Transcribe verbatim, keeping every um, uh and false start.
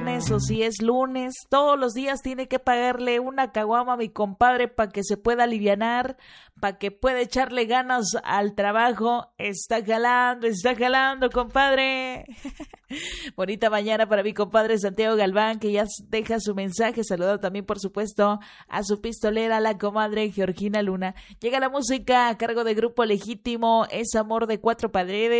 viernes o si es lunes, todos los días tiene que pagarle una caguama a mi compadre para que se pueda alivianar, para que pueda echarle ganas al trabajo. Está jalando, está jalando, compadre. Bonita mañana para mi compadre Santiago Galván, que ya deja su mensaje. Saludado también, por supuesto, a su pistolera, la comadre Georgina Luna. Llega la música a cargo de Grupo Legítimo, Es Amor de Cuatro Paredes.